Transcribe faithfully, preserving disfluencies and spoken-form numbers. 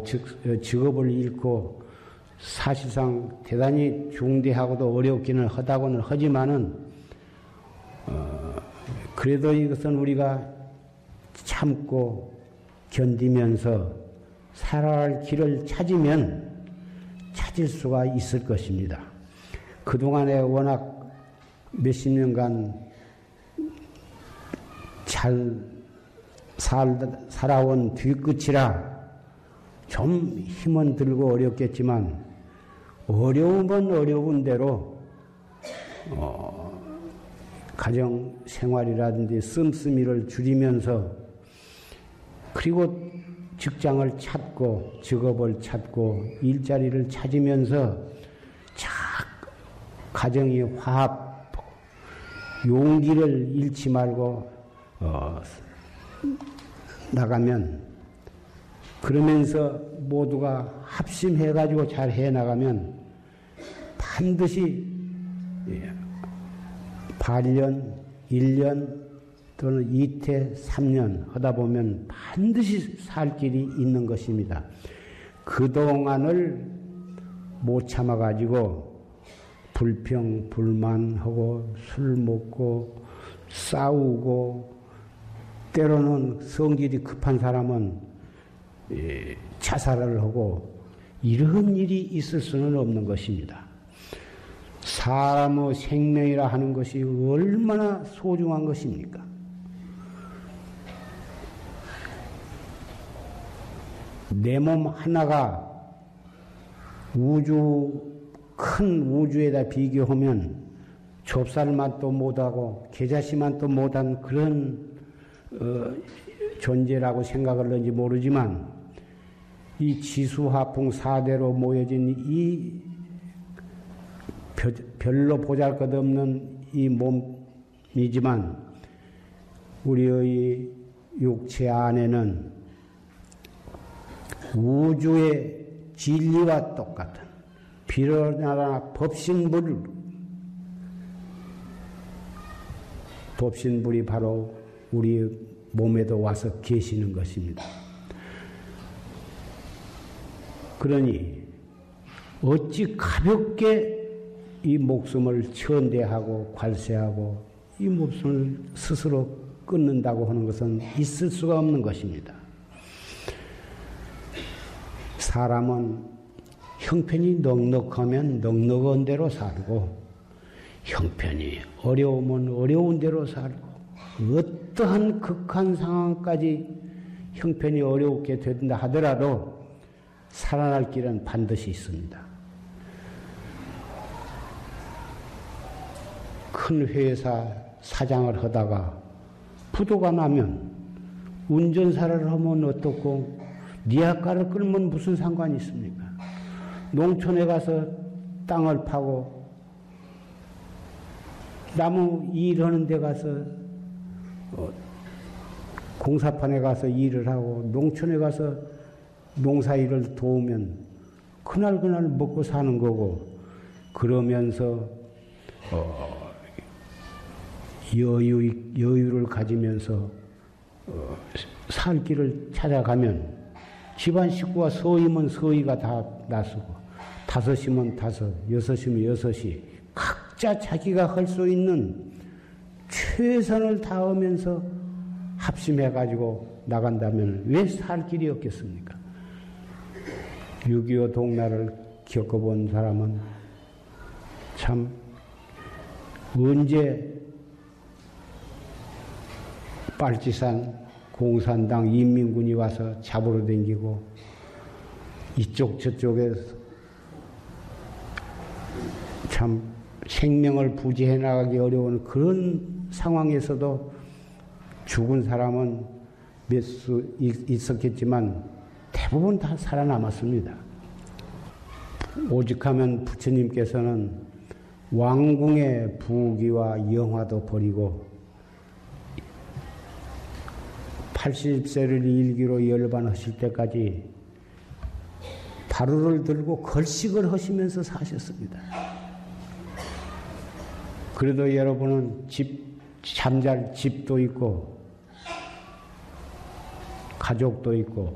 즉, 직업을 잃고 사실상 대단히 중대하고도 어렵기는 하다고는 하지만은, 어, 그래도 이것은 우리가 참고 견디면서 살아갈 길을 찾으면 찾을 수가 있을 것입니다. 그동안에 워낙 몇십 년간 잘 살, 살아온 뒤끝이라 좀 힘은 들고 어렵겠지만 어려우면 어려운 대로 어, 가정 생활이라든지 씀씀이를 줄이면서 그리고 직장을 찾고 직업을 찾고 일자리를 찾으면서 자 가정이 화합 용기를 잃지 말고 어, 나가면 그러면서 모두가 합심해가지고 잘 해나가면 반드시 반년, 일 년 또는 이태, 삼 년 하다 보면 반드시 살 길이 있는 것입니다. 그동안을 못 참아가지고 불평, 불만하고 술 먹고 싸우고 때로는 성질이 급한 사람은 자살을 하고 이런 일이 있을 수는 없는 것입니다. 사람의 생명이라 하는 것이 얼마나 소중한 것입니까? 내 몸 하나가 우주, 큰 우주에다 비교하면 좁쌀맛도 못하고 계자씨만도 못한 그런 어, 존재라고 생각을 하는지 모르지만 이 지수화풍 사대로 모여진 이 별로 보잘것없는 이 몸이지만 우리의 육체 안에는 우주의 진리와 똑같은 비로나라 법신불 법신불이 바로 우리 몸에도 와서 계시는 것입니다. 그러니 어찌 가볍게 이 목숨을 천대하고 관세하고 이 목숨을 스스로 끊는다고 하는 것은 있을 수가 없는 것입니다. 사람은 형편이 넉넉하면 넉넉한 대로 살고 형편이 어려우면 어려운 대로 살고 어떠한 극한 상황까지 형편이 어렵게 된다 하더라도 살아날 길은 반드시 있습니다. 큰 회사 사장을 하다가 부도가 나면 운전사를 하면 어떻고 니아까를 끌면 무슨 상관이 있습니까? 농촌에 가서 땅을 파고 나무 일하는 데 가서 어, 공사판에 가서 일을 하고 농촌에 가서 농사일을 도우면 그날 그날 먹고 사는 거고 그러면서 어, 여유, 여유를 가지면서 어, 살 길을 찾아가면 집안 식구가 서이면 서이가 다 나서고 다섯이면 다섯, 여섯이면 여섯이 각자 자기가 할 수 있는 최선을 다하면서 합심해가지고 나간다면 왜 살 길이 없겠습니까? 육이오 동나를 겪어본 사람은 참 언제 빨치산 공산당 인민군이 와서 잡으러 다니고 이쪽 저쪽에 참 생명을 부지해 나가기 어려운 그런 상황에서도 죽은 사람은 몇 수 있었겠지만 대부분 다 살아남았습니다. 오직하면 부처님께서는 왕궁의 부귀와 영화도 버리고 팔십 세를 일기로 열반하실 때까지 바루를 들고 걸식을 하시면서 사셨습니다. 그래도 여러분은 집, 잠잘 집도 있고 가족도 있고